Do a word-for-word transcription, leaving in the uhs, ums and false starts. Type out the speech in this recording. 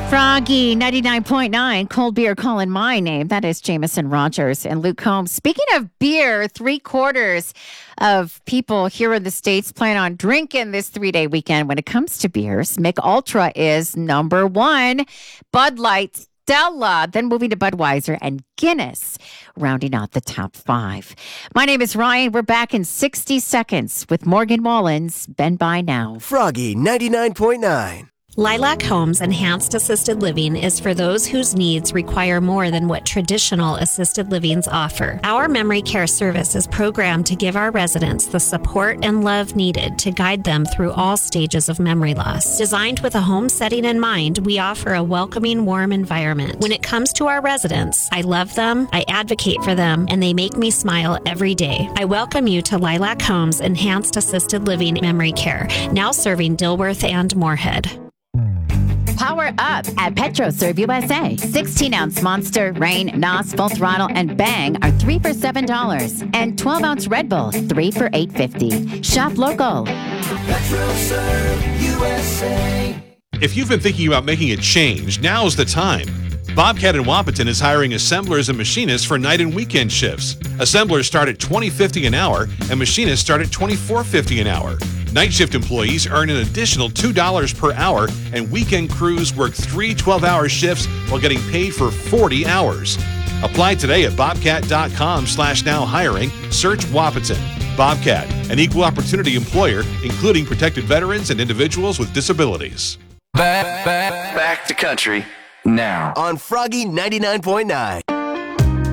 Froggy ninety-nine point nine, cold beer calling my name. That is Jameson Rogers and Luke Combs. Speaking of beer, three quarters of people here in the States plan on drinking this three-day weekend. When it comes to beers, Mich Ultra is number one. Bud Light, Stella, then moving to Budweiser and Guinness, rounding out the top five. My name is Ryan. We're back in sixty seconds with Morgan Wallens. Been by now. Froggy ninety-nine point nine. Lilac Homes Enhanced Assisted Living is for those whose needs require more than what traditional assisted livings offer. Our memory care service is programmed to give our residents the support and love needed to guide them through all stages of memory loss. Designed with a home setting in mind, we offer a welcoming, warm environment. When it comes to our residents, I love them, I advocate for them, and they make me smile every day. I welcome you to Lilac Homes Enhanced Assisted Living Memory Care, now serving Dilworth and Moorhead. Power up at PetroServe U S A. sixteen-ounce Monster, Reign, N O S, Full Throttle, and Bang are three for seven dollars. And twelve-ounce Red Bull, three for eight fifty. Shop local. PetroServe U S A. If you've been thinking about making a change, now's the time. Bobcat in Wapaton is hiring assemblers and machinists for night and weekend shifts. Assemblers start at twenty dollars and fifty cents an hour, and machinists start at twenty-four dollars and fifty cents an hour. Night shift employees earn an additional two dollars per hour, and weekend crews work three twelve-hour shifts while getting paid for forty hours. Apply today at bobcat.com slash now hiring. Search Wapaton. Bobcat, an equal opportunity employer, including protected veterans and individuals with disabilities. Back, back, back to country now On Froggy ninety-nine point nine.